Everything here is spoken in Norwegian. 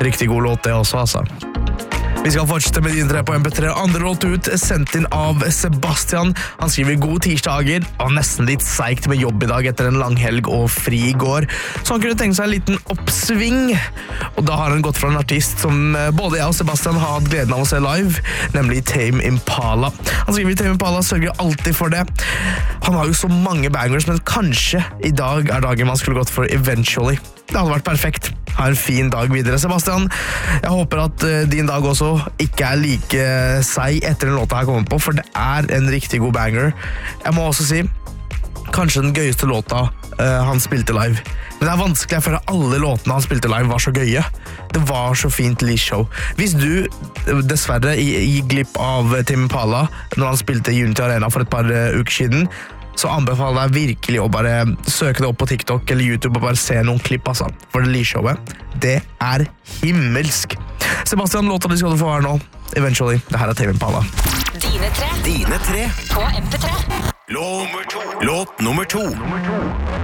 Riktig god låt det også, altså. Vi skal fortsette med din 3 på MP3. Andre låt ut, sendt inn av Sebastian. Han skriver god tirsdager, og nesten litt seikt med jobb i dag etter en lang helg og fri i går. Så han kunne tenke seg en liten oppsving. Og da har han gått fra en artist som både jeg og Sebastian har hatt gleden av å se live, nemlig Tame Impala. Han skriver Tame Impala sørger alltid for det. Han har jo så mange bangers, men kanskje i dag er dagen man skulle gått for Eventually. Det hadde vært perfekt. Ha en fin dag videre, Sebastian. Jeg håper at din dag også ikke er like seig etter den låta her kommer på, for det er en riktig god banger. Jeg må også si, kanskje den gøyeste låta han spilte live. Men det er vanskelig, jeg føler alle låtene han spilte live var så gøye. Det var så fint Lee-show. Hvis du dessverre gikk glipp av Tame Impala når han spilte i Unity Arena for et par uker siden, så anbefaler jeg virkelig å bare søke det opp på TikTok eller YouTube og bare se noen klipp, altså. For det Lee-showet, det er himmelsk. Sebastian, låta de skal du få her nå. Eventually, det her er Tame Impala. Dine tre på MP3. Låt nummer to.